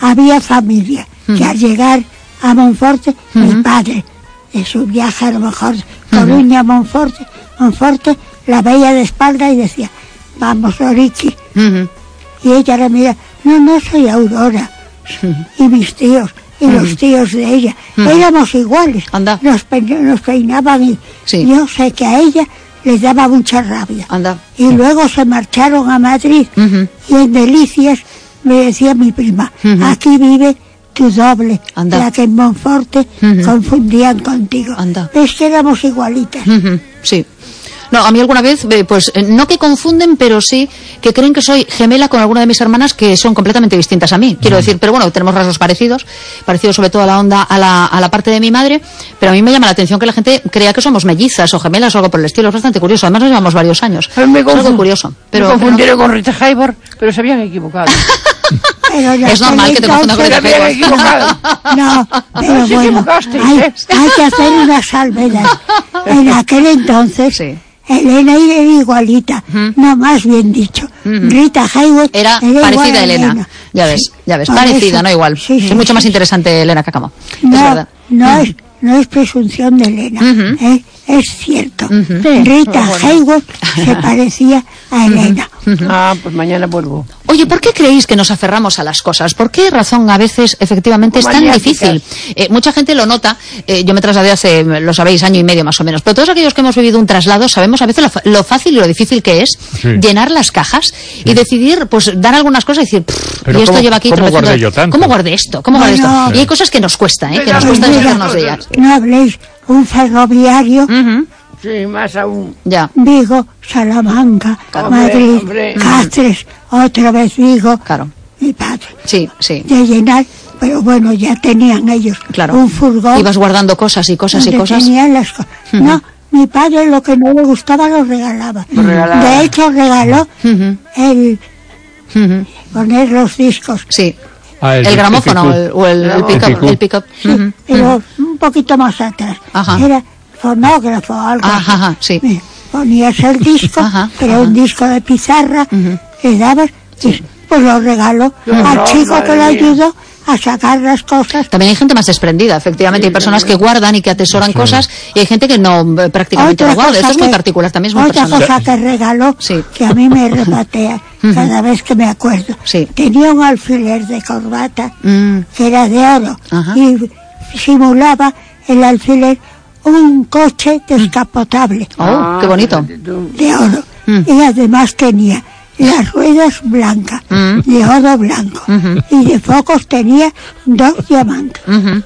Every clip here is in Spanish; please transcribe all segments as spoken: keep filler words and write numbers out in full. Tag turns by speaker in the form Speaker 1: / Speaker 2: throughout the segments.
Speaker 1: había familia, uh-huh. que al llegar a Monforte, uh-huh. mi padre, en su viaje a lo mejor, Coruña, uh-huh. Monforte, Monforte, la veía de espalda y decía, vamos, Orichi. Uh-huh. Y ella le mira, no, no soy Aurora. Uh-huh. Y mis tíos, y uh-huh. los tíos de ella, uh-huh. éramos iguales.
Speaker 2: Anda.
Speaker 1: Nos, pe- nos peinaban y sí. yo sé que a ella les daba mucha rabia.
Speaker 2: Anda.
Speaker 1: Y luego se marcharon a Madrid, uh-huh. y en Delicias me decía mi prima, uh-huh. aquí vive tu doble, anda. La que en Monforte uh-huh. confundían contigo.
Speaker 2: Anda.
Speaker 1: Es que éramos igualitas.
Speaker 2: Uh-huh. Sí. No, a mí alguna vez, pues, no que confunden, pero sí que creen que soy gemela con alguna de mis hermanas que son completamente distintas a mí. Quiero decir, pero bueno, tenemos rasgos parecidos, parecidos sobre todo a la onda, a la, a la parte de mi madre, pero a mí me llama la atención que la gente crea que somos mellizas o gemelas o algo por el estilo. Es bastante curioso. Además nos llevamos varios años.
Speaker 3: Me
Speaker 2: es algo curioso. Pero,
Speaker 3: me confundieron
Speaker 2: pero no...
Speaker 3: con Rita Hayworth, pero se habían equivocado.
Speaker 2: Es normal que te confundan con Rita Hayworth.
Speaker 1: No, pero
Speaker 3: no,
Speaker 1: bueno, hay, hay que hacer una salvedad. En aquel entonces...
Speaker 2: Sí.
Speaker 1: Elena era igualita, uh-huh. no, más bien dicho. Uh-huh. Rita Hayworth
Speaker 2: era, era parecida a Elena. Elena. Ya ves, sí. ya ves, Por parecida, eso, no igual. Sí, sí, es mucho sí, más interesante Elena Cacamo.
Speaker 1: No,
Speaker 2: es verdad.
Speaker 1: No, uh-huh. es, no es presunción de Elena, uh-huh. ¿eh? Es cierto. Uh-huh. Rita bueno. Hayworth se parecía a Elena.
Speaker 3: Uh-huh. Ah, pues mañana vuelvo.
Speaker 2: Oye, ¿por qué creéis que nos aferramos a las cosas? ¿Por qué razón a veces efectivamente es tan difícil? Eh, mucha gente lo nota. Eh, yo me trasladé hace, lo sabéis, año y medio más o menos. Pero todos aquellos que hemos vivido un traslado sabemos a veces lo, lo fácil y lo difícil que es sí. llenar las cajas sí. y decidir, pues, dar algunas cosas y decir, y esto
Speaker 4: ¿cómo,
Speaker 2: lleva aquí...
Speaker 4: ¿cómo guardé yo tanto?
Speaker 2: ¿Cómo guardé esto? ¿Cómo guardé
Speaker 1: bueno,
Speaker 2: esto? Y hay cosas que nos cuesta, ¿eh? Que nos cuesta deshacernos de ellas.
Speaker 1: No habléis, un ferroviario...
Speaker 2: Uh-huh.
Speaker 3: Sí, más aún.
Speaker 2: Ya.
Speaker 1: Vigo, Salamanca, claro. Madrid, hombre, hombre. Cáceres, otra vez Vigo.
Speaker 2: Claro.
Speaker 1: Mi padre.
Speaker 2: Sí, sí.
Speaker 1: De llenar, pero bueno, ya tenían ellos
Speaker 2: claro.
Speaker 1: un furgón.
Speaker 2: Ibas guardando cosas y cosas y cosas.
Speaker 1: Tenían las cosas. Uh-huh. No, mi padre lo que no le gustaba lo regalaba.
Speaker 3: Lo regalaba.
Speaker 1: De hecho, regaló
Speaker 2: uh-huh.
Speaker 1: el
Speaker 2: uh-huh.
Speaker 1: poner los discos.
Speaker 2: Sí.
Speaker 4: Ah, el,
Speaker 2: el gramófono el, o el, el pick-up. El pick-up.
Speaker 1: Sí, uh-huh. pero un poquito más atrás.
Speaker 2: Ajá.
Speaker 1: Era fonógrafo o algo
Speaker 2: ajá, ajá, sí.
Speaker 1: Me ponías el disco,
Speaker 2: ajá,
Speaker 1: pero
Speaker 2: ajá.
Speaker 1: un disco de pizarra, uh-huh. le dabas,
Speaker 2: sí.
Speaker 1: pues lo regaló no, al no, chico que le ayudó a sacar las cosas.
Speaker 2: También hay gente más desprendida, efectivamente. Sí, hay personas que guardan y que atesoran sí. cosas y hay gente que no prácticamente
Speaker 1: otra
Speaker 2: no guarda. Esto
Speaker 1: que,
Speaker 2: es muy particular, también es muy
Speaker 1: otra
Speaker 2: personal.
Speaker 1: Otra cosa que regaló,
Speaker 2: sí.
Speaker 1: que a mí me repatea uh-huh. cada vez que me acuerdo.
Speaker 2: Sí.
Speaker 1: Tenía un alfiler de corbata
Speaker 2: mm.
Speaker 1: que era de oro
Speaker 2: uh-huh.
Speaker 1: y simulaba el alfiler un coche descapotable.
Speaker 2: Oh, ah, qué bonito.
Speaker 1: De oro. Mm. Y además tenía las ruedas blancas, mm. de oro blanco. Uh-huh. Y de focos tenía dos diamantes.
Speaker 2: Uh-huh.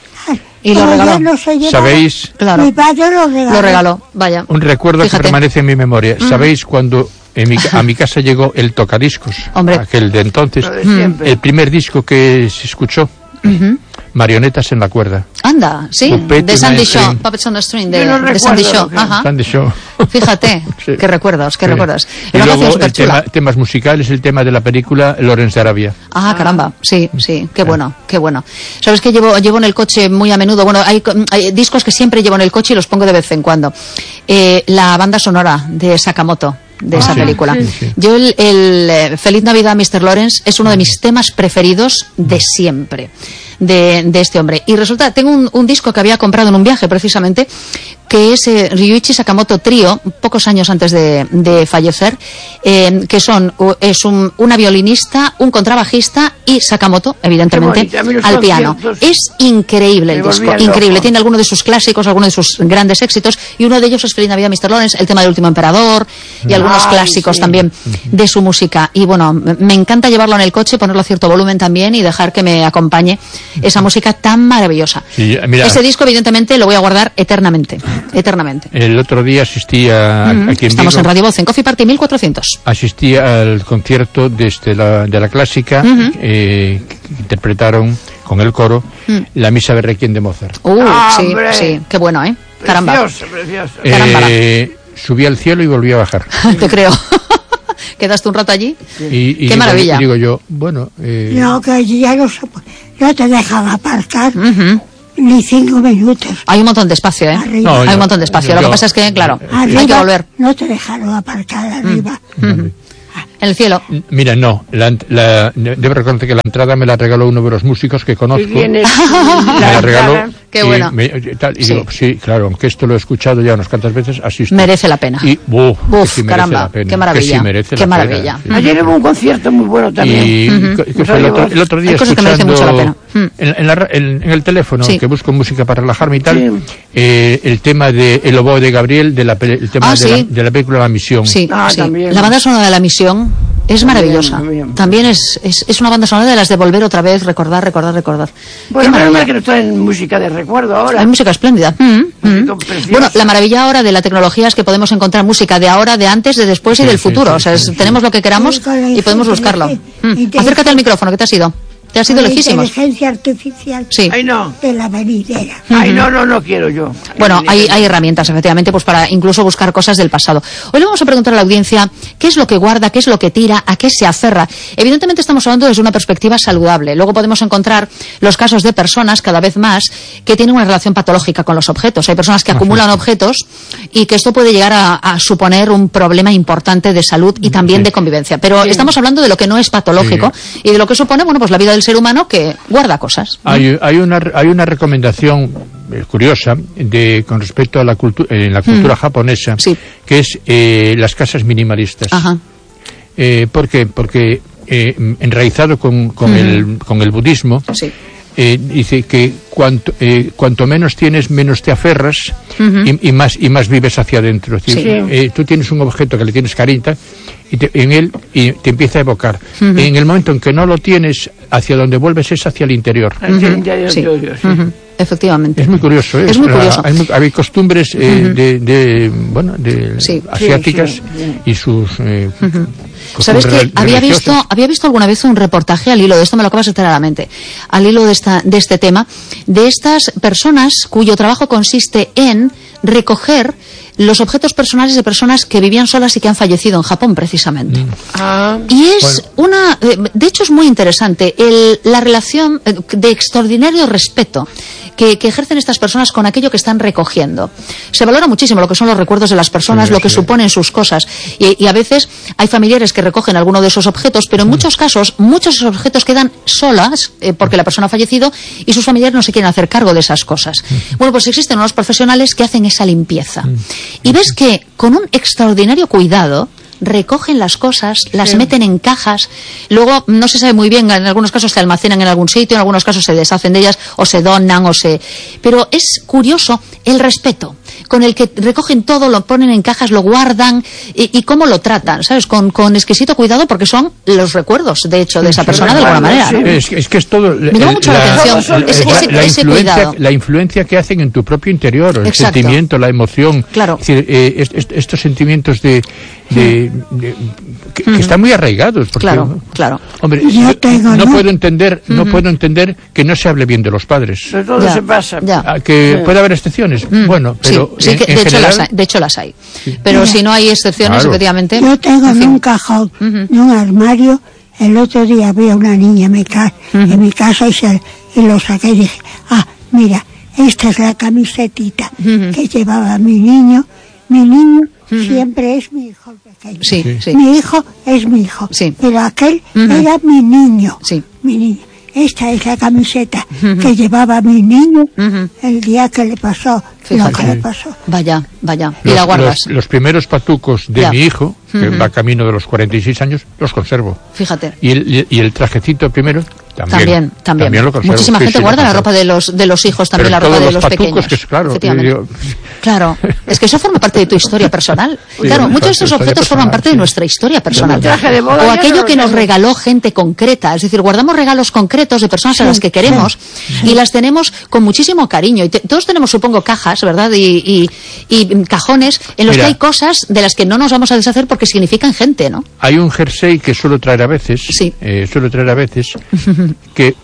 Speaker 2: Y lo regaló.
Speaker 1: No
Speaker 4: ¿sabéis?
Speaker 2: Claro.
Speaker 1: Mi padre lo regaló.
Speaker 2: Lo regaló, vaya.
Speaker 4: Un recuerdo Fíjate. que permanece en mi memoria. Mm. ¿Sabéis cuando en mi, a mi casa llegó el tocadiscos?
Speaker 2: Hombre.
Speaker 4: Aquel de entonces.
Speaker 3: Mm.
Speaker 4: El primer disco que se escuchó. Uh-huh. Marionetas en la cuerda.
Speaker 2: Anda, sí,
Speaker 4: Puppet
Speaker 2: de Sandy
Speaker 4: String.
Speaker 2: Shaw, Puppets on the String, de,
Speaker 3: no
Speaker 2: de Sandy Shaw. Ajá.
Speaker 4: Sandy Shaw.
Speaker 2: Fíjate, sí. qué recuerdos, qué sí. recuerdos.
Speaker 4: Y luego el tema, temas musicales, el tema de la película Lawrence de Arabia.
Speaker 2: Ah, caramba, sí, sí, qué bueno, qué bueno. Sabes que llevo, llevo en el coche muy a menudo, bueno, hay, hay discos que siempre llevo en el coche y los pongo de vez en cuando. Eh, la banda sonora de Sakamoto. De ah, esa sí, película. Sí, sí. Yo el, el Feliz Navidad, mister Lawrence es uno de mis temas preferidos de siempre de, de este hombre. Y resulta, tengo un, un disco que había comprado en un viaje precisamente, que es eh, Ryuichi Sakamoto Trío, pocos años antes de, de fallecer, eh, que son es un, una violinista, un contrabajista y Sakamoto, evidentemente, al piano. Es increíble el disco, increíble. Tiene algunos de sus clásicos, algunos de sus grandes éxitos, y uno de ellos es Feliz Navidad, mister Lawrence, el tema del Último Emperador, y algunos Ay, clásicos sí. también de su música. Y bueno, me encanta llevarlo en el coche, ponerlo a cierto volumen también y dejar que me acompañe esa música tan maravillosa.
Speaker 4: Sí, mira,
Speaker 2: ese disco, evidentemente, lo voy a guardar eternamente. Eternamente.
Speaker 4: El otro día asistí a...
Speaker 2: Mm-hmm.
Speaker 4: aquí en
Speaker 2: Estamos
Speaker 4: Vigo,
Speaker 2: en Radio Voz, en Coffee Party mil cuatrocientos.
Speaker 4: Asistí al concierto desde la, de la clásica, mm-hmm. eh, que interpretaron con el coro mm. la misa de Requiem de Mozart.
Speaker 2: Uh,
Speaker 3: ah,
Speaker 2: sí,
Speaker 3: hombre.
Speaker 2: sí, qué bueno, ¿eh? Caramba.
Speaker 3: Precioso, precioso.
Speaker 4: Eh, subí al cielo y volví a bajar.
Speaker 2: Te creo. ¿Quedaste un rato allí?
Speaker 4: Sí. Y, y
Speaker 2: qué
Speaker 4: digo,
Speaker 2: maravilla.
Speaker 4: Digo yo, bueno... Eh...
Speaker 1: No, que ya no, se, no te dejan aparcar.
Speaker 2: Uh-huh.
Speaker 1: Ni cinco minutos.
Speaker 2: Hay un montón de espacio, ¿eh?
Speaker 1: No,
Speaker 2: Hay
Speaker 1: yo,
Speaker 2: un montón de espacio.
Speaker 4: Yo,
Speaker 2: Lo que pasa es que, claro,
Speaker 1: arriba,
Speaker 2: hay que volver.
Speaker 1: No te dejaron aparcar arriba.
Speaker 2: Mm. Uh-huh. En el cielo.
Speaker 4: Mira, no, la, la, debo reconocer que la entrada me la regaló uno de los músicos que conozco.
Speaker 3: Viene
Speaker 4: me la regaló.
Speaker 2: Qué
Speaker 4: y
Speaker 2: bueno.
Speaker 4: Me, tal, y
Speaker 2: Sí.
Speaker 4: digo, sí, claro, aunque esto lo he escuchado ya unas cuantas veces, asisto.
Speaker 2: Merece la pena.
Speaker 4: Y, uf, que
Speaker 2: Uf,
Speaker 4: sí merece
Speaker 2: caramba,
Speaker 4: la pena,
Speaker 2: qué maravilla.
Speaker 4: Que sí merece
Speaker 2: Qué
Speaker 4: la
Speaker 2: maravilla.
Speaker 4: pena, sí.
Speaker 3: Ayer hubo un concierto muy bueno también.
Speaker 4: Y
Speaker 2: Ujú.
Speaker 4: que fue el, otro, el otro día
Speaker 2: Hay cosas que merecen mucho la pena.
Speaker 4: escuchando en, en, la ra- en- en el teléfono,
Speaker 2: Sí.
Speaker 4: que busco música para relajarme y tal,
Speaker 3: Sí.
Speaker 4: eh, el tema de El oboe de Gabriel, de la, pe- el tema
Speaker 2: Ah,
Speaker 4: de, la,
Speaker 2: sí.
Speaker 4: de la película La Misión.
Speaker 2: Sí,
Speaker 3: Ah,
Speaker 2: sí.
Speaker 3: también.
Speaker 2: La banda sonora de La Misión es
Speaker 3: También,
Speaker 2: maravillosa.
Speaker 3: también.
Speaker 2: También es, es, es una banda sonora de las de volver otra vez, recordar, recordar, recordar. Qué
Speaker 3: Bueno, menos
Speaker 2: maravilla.
Speaker 3: mal que nos traen música de recuerdo ahora.
Speaker 2: Hay música espléndida. Mm, mm.
Speaker 3: Música preciosa.
Speaker 2: Bueno, la maravilla ahora de la tecnología es que podemos encontrar música de ahora, de antes, de después y
Speaker 4: Sí,
Speaker 2: del
Speaker 4: sí,
Speaker 2: futuro.
Speaker 4: sí,
Speaker 2: o sea, es-
Speaker 4: sí, sí.
Speaker 2: tenemos lo que queramos
Speaker 1: Sí, con la
Speaker 2: y podemos buscarlo.
Speaker 1: inteligencia-
Speaker 2: Mm. Acércate al micrófono, que te has ido. Te has ido
Speaker 1: La
Speaker 2: lejísimos.
Speaker 1: inteligencia artificial
Speaker 2: Sí.
Speaker 3: Ay, no.
Speaker 1: de la venidera.
Speaker 3: Ay, no, no, no quiero yo.
Speaker 2: Bueno, hay, hay herramientas, efectivamente, pues para incluso buscar cosas del pasado. Hoy le vamos a preguntar a la audiencia qué es lo que guarda, qué es lo que tira, a qué se aferra. Evidentemente estamos hablando desde una perspectiva saludable. Luego podemos encontrar los casos de personas, cada vez más, que tienen una relación patológica con los objetos. Hay personas que acumulan objetos y que esto puede llegar a, a suponer un problema importante de salud y también
Speaker 4: Sí.
Speaker 2: de convivencia. Pero estamos hablando de lo que no es patológico y de lo que supone, bueno, pues la vida del ser humano que guarda cosas.
Speaker 4: Hay, hay, una, hay una recomendación eh, curiosa de con respecto a la cultura en la cultura japonesa,
Speaker 2: Sí.
Speaker 4: que es eh, las casas minimalistas.
Speaker 2: Ajá.
Speaker 4: Eh, ¿Por qué? Porque eh, enraizado con, con, el, con el budismo,
Speaker 2: Sí.
Speaker 4: eh, dice que cuanto, eh, cuanto menos tienes, menos te aferras y, y más y más vives hacia adentro. Es decir,
Speaker 3: Sí.
Speaker 4: eh, tú tienes un objeto que le tienes cariño y te, en él y te empieza a evocar. En el momento en que no lo tienes, hacia donde vuelves es hacia el interior.
Speaker 3: Hacia el interior
Speaker 2: Sí.
Speaker 3: tuyo, sí.
Speaker 2: Ujú. Efectivamente.
Speaker 4: Es muy curioso, ¿eh?
Speaker 2: Es muy
Speaker 4: La-
Speaker 2: curioso.
Speaker 4: Hay, muy- hay costumbres eh, de, de, bueno, de
Speaker 2: Sí.
Speaker 4: asiáticas
Speaker 3: Sí, sí.
Speaker 4: y sus eh,
Speaker 2: ¿Sabes
Speaker 4: costumbres
Speaker 2: que
Speaker 4: rel-
Speaker 2: había
Speaker 4: religiosas.
Speaker 2: visto, había visto alguna vez un reportaje al hilo de esto, me lo acabas de traer a la mente, al hilo de, esta, de este tema, de estas personas cuyo trabajo consiste en recoger los objetos personales de personas que vivían solas y que han fallecido en Japón, precisamente.
Speaker 3: Ah,
Speaker 2: Y es una, eh, de hecho es muy interesante el, la relación eh, de extraordinario respeto que, que ejercen estas personas con aquello que están recogiendo. Se valora muchísimo lo que son los recuerdos de las personas,
Speaker 4: Sí,
Speaker 2: lo que
Speaker 4: sí.
Speaker 2: suponen sus cosas. Y, y a veces hay familiares que recogen alguno de esos objetos, pero en muchos casos, muchos de esos objetos quedan solas eh, porque la persona ha fallecido y sus familiares no se quieren hacer cargo de esas cosas. Bueno, pues existen unos profesionales que hacen esa limpieza. Y ves que con un extraordinario cuidado recogen las cosas, las meten en cajas, luego no se sabe muy bien, en algunos casos se almacenan en algún sitio, en algunos casos se deshacen de ellas o se donan o se... Pero es curioso el respeto con el que recogen todo, lo ponen en cajas, lo guardan y, y cómo lo tratan, ¿sabes? Con, con exquisito cuidado porque son los recuerdos, de hecho, de esa persona de alguna manera, ¿no?
Speaker 4: Es, es que es todo.
Speaker 2: Me llama mucho la atención ese-
Speaker 4: la-
Speaker 2: ese-
Speaker 4: la
Speaker 2: ese
Speaker 4: influencia,
Speaker 2: cuidado.
Speaker 4: la influencia que hacen en tu propio interior, el
Speaker 2: Exacto.
Speaker 4: sentimiento, la emoción.
Speaker 2: Claro.
Speaker 4: Es decir, eh, est- est- estos sentimientos de. de- de- que, que están muy arraigados. Porque,
Speaker 2: Claro, claro.
Speaker 4: Hombre,
Speaker 1: Yo
Speaker 4: yo
Speaker 1: tengo,
Speaker 4: no
Speaker 1: ¿no?
Speaker 4: puedo entender, no puedo entender que no se hable bien de los padres.
Speaker 3: sobre todo
Speaker 2: Ya,
Speaker 3: se pasa.
Speaker 2: ya.
Speaker 4: Ah, que
Speaker 3: Sí.
Speaker 4: puede haber excepciones. Bueno, pero
Speaker 2: sí, sí
Speaker 4: en,
Speaker 2: que
Speaker 4: en
Speaker 2: de, hecho
Speaker 4: general,
Speaker 2: las hay, de hecho las hay. Pero
Speaker 1: Mira.
Speaker 2: si no hay excepciones,
Speaker 4: Claro.
Speaker 2: efectivamente...
Speaker 1: Yo tengo
Speaker 2: en
Speaker 1: en
Speaker 2: fin.
Speaker 1: un cajón, en un armario, el otro día había una niña en mi, ca- en mi casa y, se, y lo saqué y dije, ah, mira, esta es la camisetita que llevaba mi niño. Mi niño siempre es mi hijo pequeño.
Speaker 2: Sí, sí. sí.
Speaker 1: Mi hijo es mi hijo,
Speaker 2: Sí.
Speaker 1: pero aquel
Speaker 2: Ujú.
Speaker 1: era mi niño.
Speaker 2: Sí.
Speaker 1: Mi niño. Esta es la camiseta que llevaba mi niño
Speaker 2: Ujú.
Speaker 1: el día que le pasó lo
Speaker 2: Fíjate.
Speaker 1: que le pasó.
Speaker 2: Vaya, vaya. Y
Speaker 4: los,
Speaker 2: la guardas.
Speaker 4: los- los primeros patucos de
Speaker 2: Ya.
Speaker 4: mi hijo, que va camino de los cuarenta y seis años, los conservo.
Speaker 2: Fíjate.
Speaker 4: Y el, y el trajecito primero, también.
Speaker 2: También, también.
Speaker 4: lo conservo.
Speaker 2: Muchísima
Speaker 4: Sí,
Speaker 2: gente
Speaker 4: sí, lo
Speaker 2: guarda la
Speaker 4: conservo.
Speaker 2: ropa de los de los hijos, también
Speaker 4: Pero
Speaker 2: la ropa
Speaker 4: todos
Speaker 2: de
Speaker 4: los
Speaker 2: los
Speaker 4: patucos,
Speaker 2: pequeños.
Speaker 4: que es claro,
Speaker 2: Efectivamente.
Speaker 4: yo-
Speaker 2: Claro, es que eso forma parte de tu historia personal.
Speaker 4: Sí,
Speaker 2: Claro,
Speaker 4: sí,
Speaker 2: muchos de
Speaker 4: sí,
Speaker 2: estos
Speaker 4: historia
Speaker 2: objetos forman
Speaker 4: personal,
Speaker 2: parte de
Speaker 4: sí.
Speaker 2: nuestra historia personal.
Speaker 3: Un traje de boda
Speaker 2: O
Speaker 3: ya
Speaker 2: aquello
Speaker 3: no lo
Speaker 2: que nos
Speaker 3: tengo.
Speaker 2: regaló gente concreta. Es decir, guardamos regalos concretos de personas a las que queremos y las tenemos con muchísimo cariño. Y te- todos tenemos, supongo, cajas, ¿verdad? Y, y- y cajones en los
Speaker 4: Mira.
Speaker 2: que hay cosas de las que no nos vamos a deshacer porque significan gente, ¿no?
Speaker 4: Hay un jersey que suelo traer a veces,
Speaker 2: Sí.
Speaker 4: eh, suelo traer a veces, que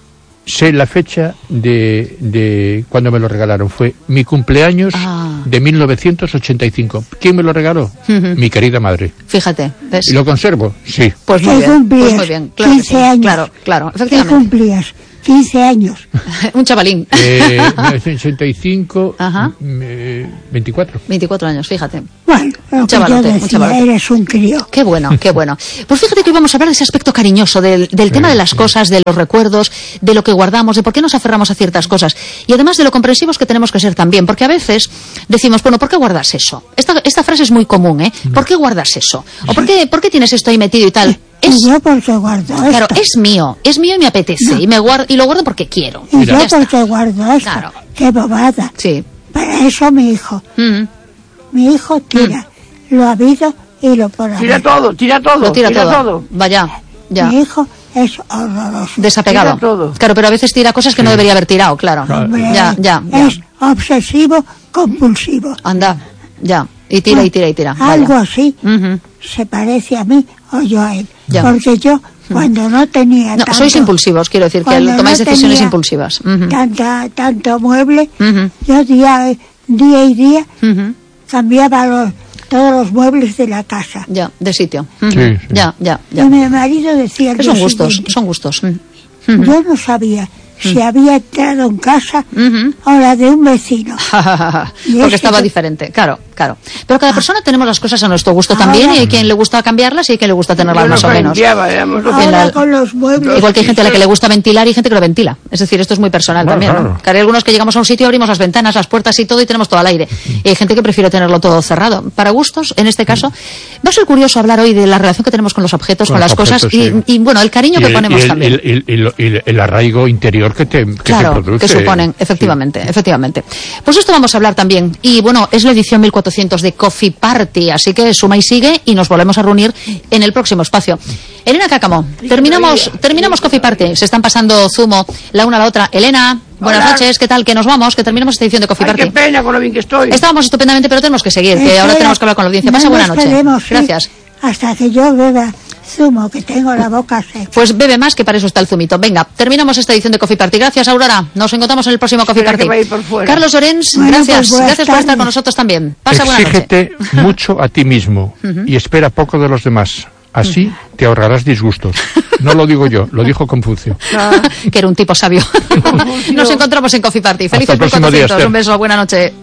Speaker 4: sé la fecha de, de cuando me lo regalaron. Fue mi cumpleaños
Speaker 2: Ah.
Speaker 4: de mil novecientos ochenta y cinco. ¿Quién me lo regaló? Mi querida madre.
Speaker 2: Fíjate, ¿ves?
Speaker 4: ¿Y lo conservo? Sí.
Speaker 2: Pues muy
Speaker 1: ¿Qué
Speaker 2: bien,
Speaker 1: cumplías?
Speaker 2: pues muy bien. Claro, que
Speaker 1: quince
Speaker 2: sí.
Speaker 1: años.
Speaker 2: claro, claro,
Speaker 1: ¿Qué
Speaker 2: efectivamente.
Speaker 1: cumplías? quince años.
Speaker 2: Un chavalín.
Speaker 4: Eh, mil novecientos ochenta y cinco,
Speaker 2: Ajá.
Speaker 4: eh, veinticuatro.
Speaker 2: veinticuatro años, fíjate.
Speaker 1: Bueno, lo que
Speaker 2: Chavalote,
Speaker 1: yo
Speaker 2: un
Speaker 1: decía,
Speaker 2: chavalote.
Speaker 1: eres un crío.
Speaker 2: Qué bueno, qué bueno. Pues fíjate que hoy vamos a hablar de ese aspecto cariñoso, del, del tema de las cosas, de los recuerdos, de lo que guardamos, de por qué nos aferramos a ciertas cosas. Y además de lo comprensivos que tenemos que ser también, porque a veces decimos, bueno, ¿por qué guardas eso? Esta, esta frase es muy común, ¿eh? ¿Por qué guardas eso? ¿O por qué, por qué tienes esto ahí metido y tal? Es,
Speaker 1: Y yo porque guardo
Speaker 2: claro,
Speaker 1: esto.
Speaker 2: es mío, es mío y me apetece, y me guardo, y lo guardo porque quiero.
Speaker 1: Y
Speaker 4: Mira.
Speaker 1: yo
Speaker 2: Ya está.
Speaker 1: porque guardo esto.
Speaker 2: Claro.
Speaker 1: Qué bobada.
Speaker 2: Sí.
Speaker 1: Para eso mi hijo.
Speaker 2: Mm.
Speaker 1: Mi hijo tira lo habido y lo por
Speaker 3: Tira
Speaker 1: haber.
Speaker 3: todo, tira todo,
Speaker 2: Lo tira, todo.
Speaker 3: todo.
Speaker 2: Vaya, ya.
Speaker 1: Mi hijo es horroroso.
Speaker 2: Desapegado.
Speaker 3: Tira todo.
Speaker 2: Claro, pero a veces tira cosas que no debería haber tirado, claro.
Speaker 1: Hombre,
Speaker 2: Ya, ya, ya.
Speaker 1: Es obsesivo compulsivo.
Speaker 2: Anda, ya. Y tira y tira y tira. Vaya.
Speaker 1: Algo así
Speaker 2: Ujú.
Speaker 1: se parece a mí o yo a él.
Speaker 2: Ya.
Speaker 1: Porque yo, cuando no tenía
Speaker 2: No,
Speaker 1: tanto,
Speaker 2: sois impulsivos, quiero decir, que
Speaker 1: cuando
Speaker 2: tomáis
Speaker 1: no
Speaker 2: decisiones
Speaker 1: tenía
Speaker 2: impulsivas. Ujú.
Speaker 1: tanta, tanto mueble,
Speaker 2: Ujú.
Speaker 1: yo día, día y día
Speaker 2: Ujú.
Speaker 1: cambiaba los, todos los muebles de la casa.
Speaker 2: Ya, de sitio. Ujú.
Speaker 4: Sí, sí.
Speaker 2: Ya, ya,
Speaker 1: Y
Speaker 2: ya.
Speaker 1: mi marido decía al
Speaker 2: Que
Speaker 1: día
Speaker 2: son gustos,
Speaker 1: siguiente,
Speaker 2: son gustos. Mm.
Speaker 1: yo no sabía si había entrado en casa
Speaker 2: Ujú.
Speaker 1: o la de un vecino. Y
Speaker 2: Porque
Speaker 1: es
Speaker 2: estaba
Speaker 1: que-
Speaker 2: diferente, claro, claro. Pero cada persona tenemos las cosas a nuestro gusto también,
Speaker 1: Ahora-
Speaker 2: y hay quien le gusta cambiarlas y hay quien le gusta tenerlas
Speaker 3: Yo no
Speaker 2: más o menos.
Speaker 3: cambiaba, éramos los-
Speaker 2: En
Speaker 1: Ahora
Speaker 2: la-
Speaker 1: con los muebles.
Speaker 2: Igual que hay gente a la que le gusta ventilar y gente que lo ventila. Es decir, esto es muy personal
Speaker 4: Bueno,
Speaker 2: también, ¿no?
Speaker 4: claro.
Speaker 2: Que hay algunos que llegamos a un sitio, abrimos las ventanas, las puertas y todo y tenemos todo al aire. Y hay gente que prefiere tenerlo todo cerrado. Para gustos, en este caso, va a ser curioso hablar hoy de la relación que tenemos con los objetos, con,
Speaker 4: Con
Speaker 2: las
Speaker 4: los
Speaker 2: cosas
Speaker 4: objetos,
Speaker 2: y, y, bueno, el cariño
Speaker 4: Y
Speaker 2: que
Speaker 4: el,
Speaker 2: ponemos
Speaker 4: y el-
Speaker 2: también.
Speaker 4: y el- y el- y el- el arraigo interior que te, que te
Speaker 2: Claro,
Speaker 4: produce.
Speaker 2: que suponen, efectivamente, efectivamente. Pues esto vamos a hablar también. Y bueno, es la edición mil cuatrocientos de Coffee Party, así que suma y sigue y nos volvemos a reunir en el próximo espacio. Elena Cácamo, terminamos, terminamos Coffee Party. Se están pasando zumo la una a la otra. Elena, buenas
Speaker 3: Hola.
Speaker 2: noches, ¿qué tal? Que nos vamos, que terminamos esta edición de Coffee
Speaker 3: Ay, qué
Speaker 2: Party.
Speaker 3: pena con lo bien que estoy.
Speaker 2: Estábamos estupendamente, pero tenemos que seguir, que ahora
Speaker 1: Espera,
Speaker 2: tenemos que hablar con la audiencia. Pasa
Speaker 1: no
Speaker 2: buena
Speaker 1: nos
Speaker 2: noche.
Speaker 1: quedemos, sí,
Speaker 2: Gracias.
Speaker 1: Hasta que yo beba zumo, que tengo la boca seca.
Speaker 2: Pues bebe más, que para eso está el zumito. Venga, terminamos esta edición de Coffee Party. Gracias, Aurora. Nos encontramos en el próximo Coffee
Speaker 3: Espera
Speaker 2: Party.
Speaker 3: que va a ir por fuera.
Speaker 2: Carlos Llorens,
Speaker 1: Bueno,
Speaker 2: gracias.
Speaker 1: pues buenas
Speaker 2: gracias por estar
Speaker 1: tardes.
Speaker 2: con nosotros también. Pasa buena noche.
Speaker 4: Exígete mucho a ti mismo y espera poco de los demás. Así te ahorrarás disgustos. No lo digo yo, lo dijo Confucio.
Speaker 2: Que era un tipo sabio. Nos encontramos en Coffee Party. Felices
Speaker 4: el próximo día,
Speaker 2: mil cuatrocientos.
Speaker 4: Esther.
Speaker 2: Un beso, buena noche.